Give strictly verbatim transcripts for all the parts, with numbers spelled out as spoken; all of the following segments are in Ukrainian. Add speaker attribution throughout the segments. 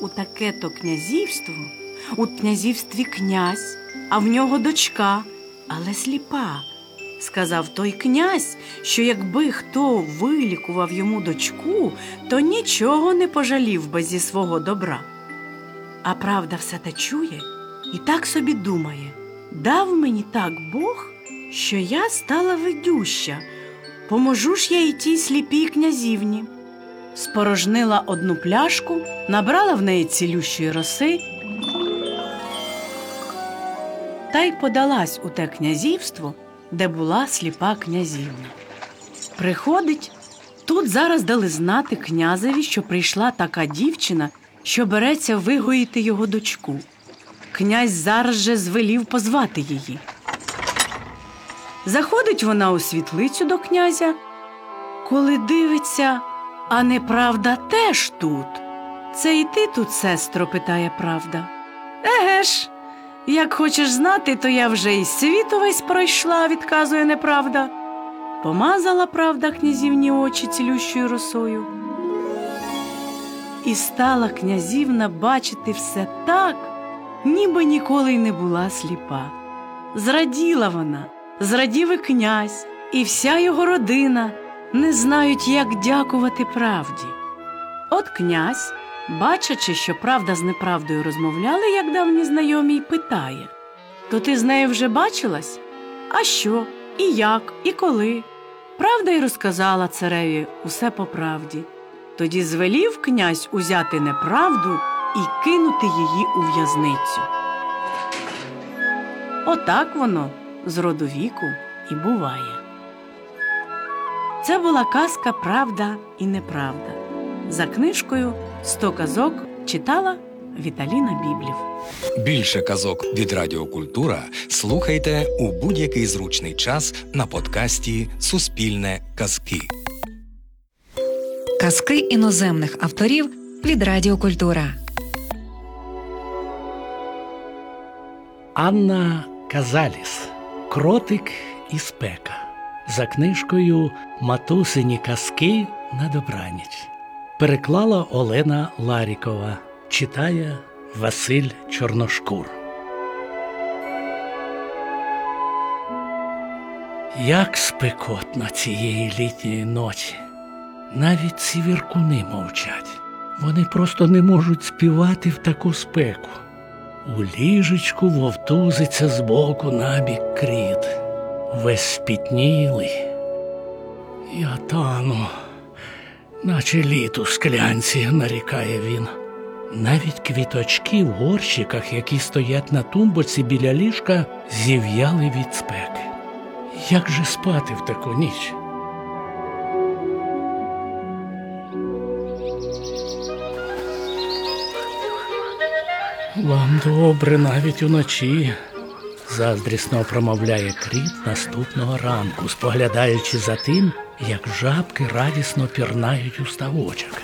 Speaker 1: У таке-то князівство, у князівстві князь, а в нього дочка, але сліпа. Сказав той князь, що якби хто вилікував йому дочку, то нічого не пожалів би зі свого добра. А правда все те чує і так собі думає: дав мені так Бог, що я стала видюща, поможу ж я й тій сліпій князівні. Спорожнила одну пляшку, набрала в неї цілющої роси та й подалась у те князівство, де була сліпа князівна. Приходить, тут зараз дали знати князеві, що прийшла така дівчина, що береться вигоїти його дочку. Князь зараз же звелів позвати її. Заходить вона у світлицю до князя, коли дивиться, а неправда теж тут. Це і ти тут, сестро, питає правда. Еге ж, як хочеш знати, то я вже і світ увесь пройшла, відказує неправда. Помазала правда князівні очі цілющою росою. І стала князівна бачити все так, ніби ніколи й не була сліпа. Зраділа вона, зрадів і князь, і вся його родина не знають, як дякувати правді. От князь, бачачи, що правда з неправдою розмовляли, як давні знайомі, й питає: то ти з нею вже бачилась? А що, і як, і коли? Правда й розказала цареві усе по правді. Тоді звелів князь узяти неправду і кинути її у в'язницю. Отак воно з роду віку і буває. Це була казка «Правда і неправда». За книжкою «Сто казок» читала Віталіна Біблів.
Speaker 2: Більше казок від Радіо Культура слухайте у будь-який зручний час на подкасті «Суспільне казки».
Speaker 3: Казки іноземних авторів від Радіо Культура.
Speaker 4: Анна Казаліс «Кротик і спека». За книжкою «Матусині казки на добраніч». Переклала Олена Ларікова. Читає Василь Чорношкур. Як спекотно цієї літньої ночі. Навіть ці віркуни мовчать. Вони просто не можуть співати в таку спеку. У ліжечку вовтузиться збоку набік кріт. Весь спітнілий. Я тану, наче лід у склянці, нарікає він. Навіть квіточки в горщиках, які стоять на тумбочці біля ліжка, зів'яли від спеки. Як же спати в таку ніч? Вам добре навіть уночі, заздрісно промовляє кріт наступного ранку, споглядаючи за тим, як жабки радісно пірнають у ставочок.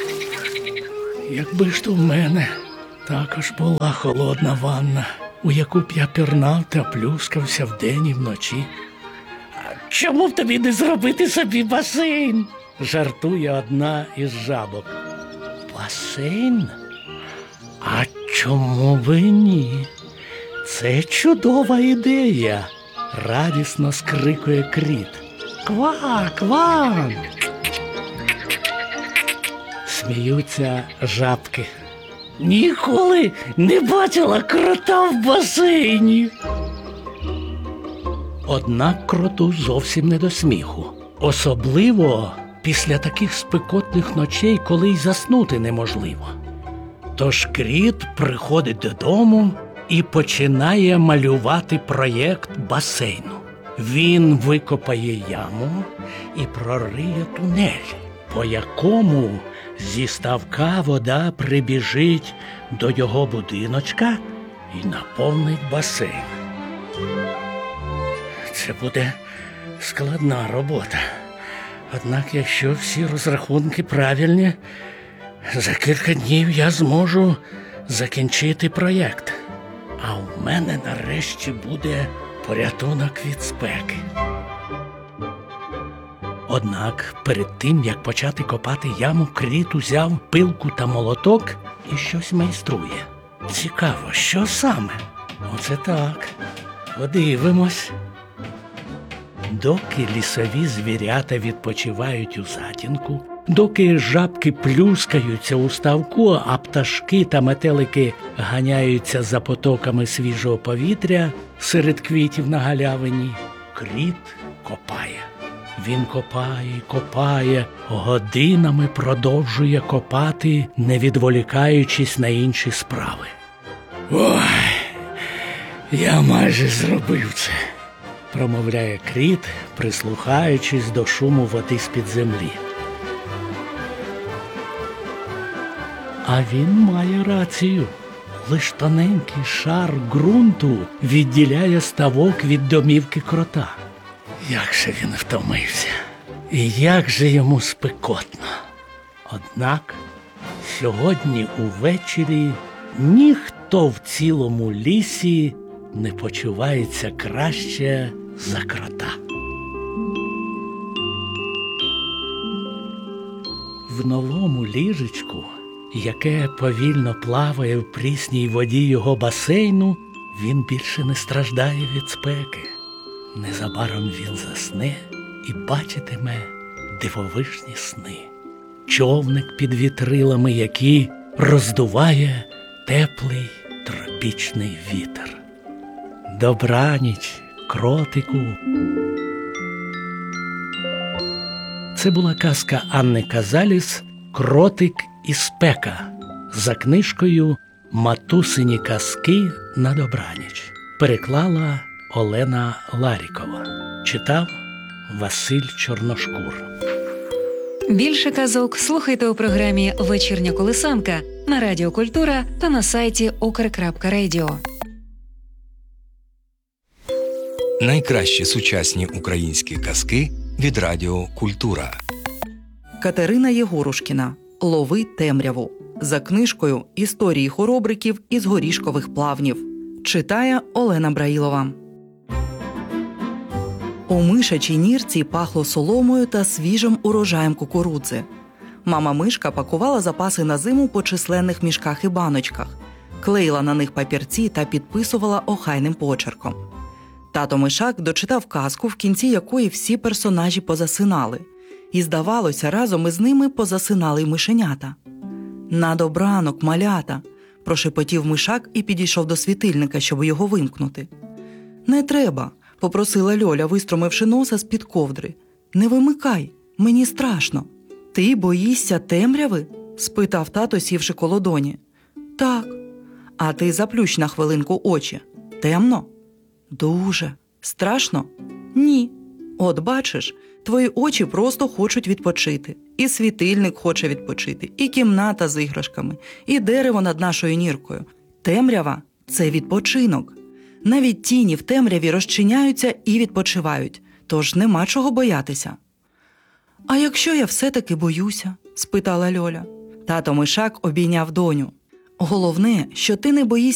Speaker 4: Якби ж то в мене також була холодна ванна, у яку б я пірнав та плюскався вдень і вночі. А чому б тобі не зробити собі басейн? Жартує одна із жабок. Басейн? А чому би ні? Це чудова ідея, радісно скрикує кріт. Ква, ква! Сміються жабки. Ніколи не бачила крота в басейні. Однак кроту зовсім не до сміху. Особливо після таких спекотних ночей, коли й заснути неможливо. Тож кріт приходить додому і починає малювати проєкт басейну. Він викопає яму і прориє тунель, по якому зі ставка вода прибіжить до його будиночка і наповнить басейн. Це буде складна робота. Однак, якщо всі розрахунки правильні, за кілька днів я зможу закінчити проєкт. А у мене нарешті буде порятунок від спеки. Однак перед тим, як почати копати яму, Кріт узяв пилку та молоток і щось майструє. Цікаво, що саме? Оце так. Подивимось. Доки лісові звірята відпочивають у затінку, доки жабки плюскаються у ставку, а пташки та метелики ганяються за потоками свіжого повітря серед квітів на галявині, Кріт копає. Він копає і копає, годинами продовжує копати, не відволікаючись на інші справи. «Ой, я майже зробив це», – промовляє Кріт, прислухаючись до шуму води з-під землі. А він має рацію. Лиш тоненький шар ґрунту відділяє ставок від домівки крота. Як же він втомився, і як же йому спекотно. Однак сьогодні увечері ніхто в цілому лісі не почувається краще за крота. В новому ліжечку, яке повільно плаває в прісній воді його басейну, він більше не страждає від спеки. Незабаром він засне і бачитиме дивовижні сни. Човник під вітрилами, які роздуває теплий тропічний вітер. Добраніч, кротику. Це була казка Анни Казаліс «Кротик і спека» за книжкою «Матусині казки на добраніч». Переклала Олена Ларікова. Читав Василь Чорношкур.
Speaker 3: Більше казок слухайте у програмі «Вечірня колисанка» на Радіо Культура та на сайті окр крапка радіо.
Speaker 2: Найкращі сучасні українські казки від Радіо Культура.
Speaker 5: Катерина Єгорушкіна «Лови темряву» за книжкою «Історії хоробриків із горішкових плавнів». Читає Олена Браїлова. У мишачій нірці пахло соломою та свіжим урожаєм кукурудзи. Мама-мишка пакувала запаси на зиму по численних мішках і баночках, клеїла на них папірці та підписувала охайним почерком. Тато-мишак дочитав казку, в кінці якої всі персонажі позасинали. І, здавалося, разом із ними позасинали й мишенята. «На добранок, малята!» – прошепотів мишак і підійшов до світильника, щоб його вимкнути. «Не треба!» – попросила Льоля, виструмивши носа з-під ковдри. «Не вимикай, мені страшно». «Ти боїшся темряви?» – спитав тато, сівши коло доні. «Так». «А ти заплющ на хвилинку очі. Темно?» «Дуже. Страшно?» «Ні. От бачиш, твої очі просто хочуть відпочити. І світильник хоче відпочити, і кімната з іграшками, і дерево над нашою ніркою. Темрява – це відпочинок. Навіть тіні в темряві розчиняються і відпочивають, тож нема чого боятися». «А якщо я все-таки боюся?» – спитала Льоля. Тато-мишак обійняв доню. «Головне, що ти не боїшся